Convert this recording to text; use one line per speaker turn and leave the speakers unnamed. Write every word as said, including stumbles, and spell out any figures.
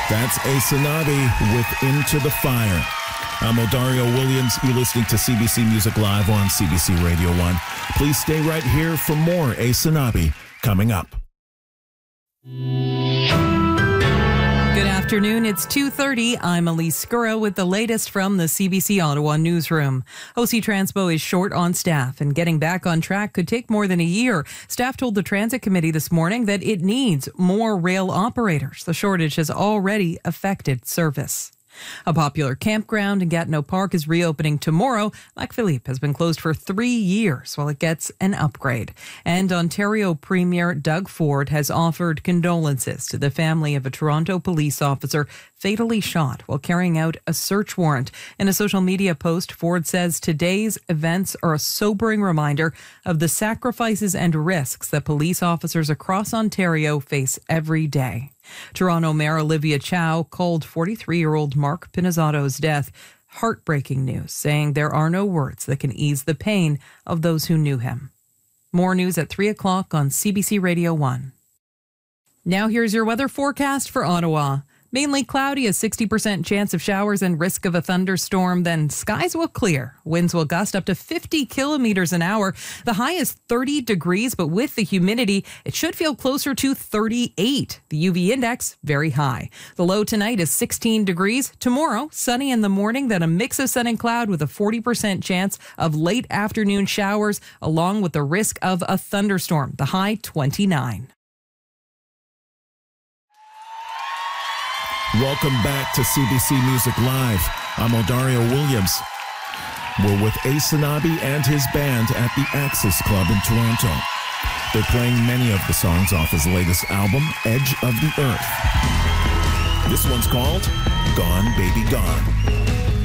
That's Aysanami with Into the Fire. I'm Odario Williams. You're listening to C B C Music Live on C B C Radio one. Please stay right here for more Aysanami coming up.
Good afternoon. It's two thirty. I'm Elise Scurra with the latest from the C B C Ottawa newsroom. O C Transpo is short on staff, and getting back on track could take more than a year. Staff told the Transit Committee this morning that it needs more rail operators. The shortage has already affected service. A popular campground in Gatineau Park is reopening tomorrow. Lac Philippe has been closed for three years while it gets an upgrade. And Ontario Premier Doug Ford has offered condolences to the family of a Toronto police officer fatally shot while carrying out a search warrant. In a social media post, Ford says today's events are a sobering reminder of the sacrifices and risks that police officers across Ontario face every day. Toronto Mayor Olivia Chow called forty-three-year-old Mark Pinizzotto's death heartbreaking news, saying there are no words that can ease the pain of those who knew him. More news at three o'clock on C B C Radio one. Now here's your weather forecast for Ottawa. Mainly cloudy, a sixty percent chance of showers and risk of a thunderstorm. Then skies will clear. Winds will gust up to fifty kilometers an hour. The high is thirty degrees, but with the humidity, it should feel closer to thirty-eight. The U V index, very high. The low tonight is sixteen degrees. Tomorrow, sunny in the morning, then a mix of sun and cloud with a forty percent chance of late afternoon showers, along with the risk of a thunderstorm. The high, twenty-nine.
Welcome back to C B C Music Live. I'm Odario Williams. We're with Aysanami and his band at the Axis Club in Toronto. They're playing many of the songs off his latest album, Edge of the Earth. This one's called Gone Baby Gone.